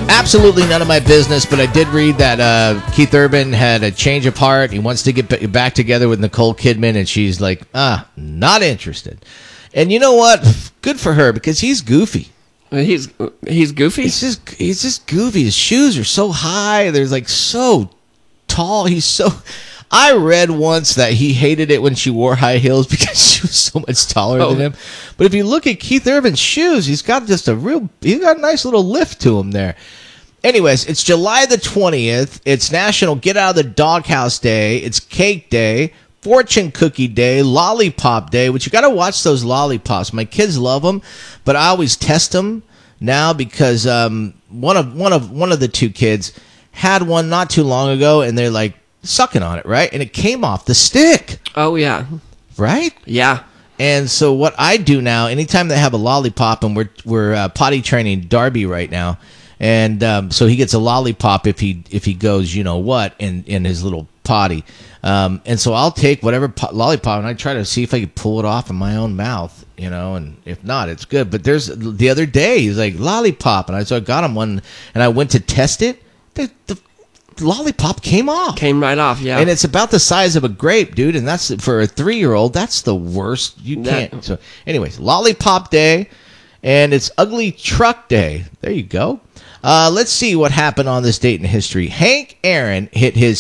Absolutely none of my business, but I did read that Keith Urban had a change of heart. He wants to get back together with Nicole Kidman, and she's like, not interested. And you know what? Good for her, because he's goofy. He's goofy? He's just goofy. His shoes are so high. They're like so tall. I read once that he hated it when she wore high heels because she was so much taller than him. But if you look at Keith Urban's shoes, he's got a nice little lift to him there. Anyways, it's July the 20th. It's National Get Out of the Doghouse Day. It's Cake Day, Fortune Cookie Day, Lollipop Day, which you got to watch those lollipops. My kids love them, but I always test them now because one of the two kids had one not too long ago, and they're like sucking on it, right? And it came off the stick. Oh, yeah. Right? Yeah. And so what I do now, anytime they have a lollipop, and we're potty training Darby right now, and so he gets a lollipop if he goes, you know what, in his little potty. And so I'll take whatever lollipop, and I try to see if I can pull it off in my own mouth, you know, and if not, it's good. But the other day, he's like, lollipop, and so I got him one, and I went to test it. The lollipop came off. Came right off, yeah. And it's about the size of a grape, dude, and that's, for a 3-year-old, that's the worst. You can't. So anyways, Lollipop Day, and it's Ugly Truck Day. There you go. Let's see what happened on this date in history. Hank Aaron hit his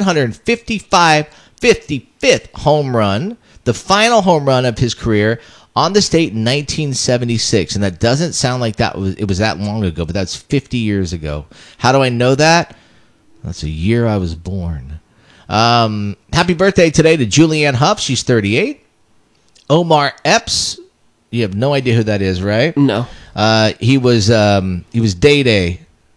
55th home run, the final home run of his career, on this date in 1976. And that doesn't sound like it was that long ago, but that's 50 years ago. How do I know that? That's a year I was born. Happy birthday today to Julianne Hough. She's 38. Omar Epps. You have no idea who that is, right? No. He was Day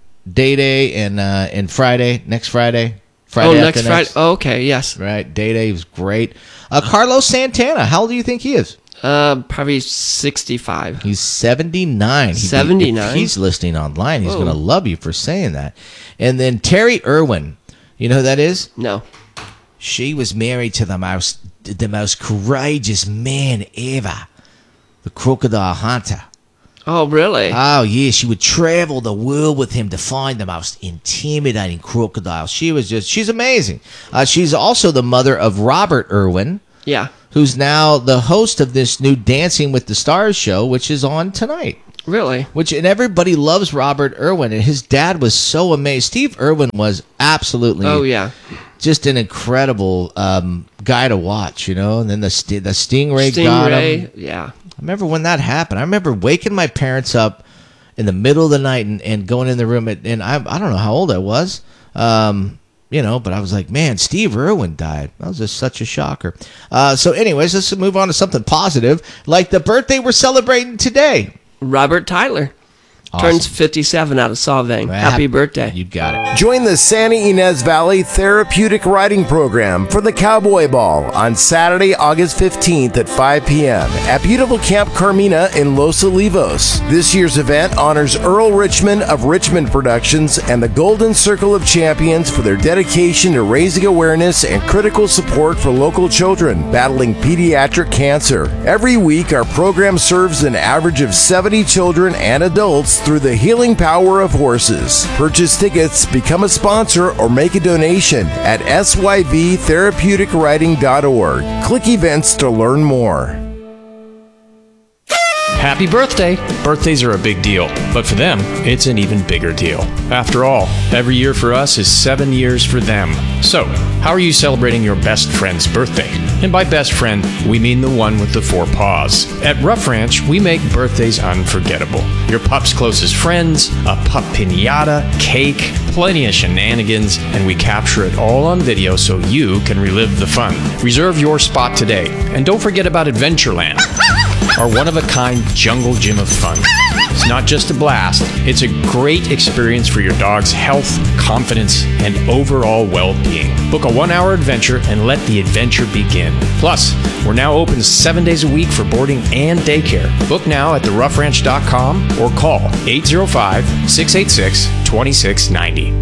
and Friday, next Friday. Next Friday. Oh, okay, yes. Right, Day was great. Carlos Santana, how old do you think he is? Probably 65. He's 79. 79? If he's listening online, he's going to love you for saying that. And then Terry Irwin, you know who that is? No. She was married to the most courageous man ever, the Crocodile Hunter. Oh, really? Oh, yeah. She would travel the world with him to find the most intimidating crocodiles. She's amazing. She's also the mother of Robert Irwin. Yeah. Who's now the host of this new Dancing with the Stars show, which is on tonight. Really? And everybody loves Robert Irwin, and his dad was so amazed. Steve Irwin was absolutely just an incredible guy to watch, you know. And then the Stingray got him. Yeah. I remember when that happened. I remember waking my parents up in the middle of the night and going in the room, and I don't know how old I was, you know, but I was like, man, Steve Irwin died. That was just such a shocker. So anyways, let's move on to something positive, like the birthday we're celebrating today. Robert Tyler. Awesome. Turns 57 out of Solvang. Happy birthday. You got it. Join the Santa Ynez Valley Therapeutic Riding Program for the Cowboy Ball on Saturday, August 15th at 5 p.m. at beautiful Camp Carmina in Los Olivos. This year's event honors Earl Richmond of Richmond Productions and the Golden Circle of Champions for their dedication to raising awareness and critical support for local children battling pediatric cancer. Every week, our program serves an average of 70 children and adults through the healing power of horses. Purchase tickets, become a sponsor, or make a donation at syvtherapeuticriding.org. Click events to learn more. Happy birthday! Birthdays are a big deal, but for them, it's an even bigger deal. After all, every year for us is 7 years for them. So, how are you celebrating your best friend's birthday? And by best friend, we mean the one with the 4 paws. At Rough Ranch, we make birthdays unforgettable. Your pup's closest friends, a pup piñata, cake, plenty of shenanigans, and we capture it all on video so you can relive the fun. Reserve your spot today, and don't forget about Adventureland, our one-of-a-kind jungle gym of fun. It's not just a blast, it's a great experience for your dog's health, confidence, and overall well-being. Book a 1-hour adventure and let the adventure begin. Plus, we're now open 7 days a week for boarding and daycare. Book now at theroughranch.com or call 805-686-2690.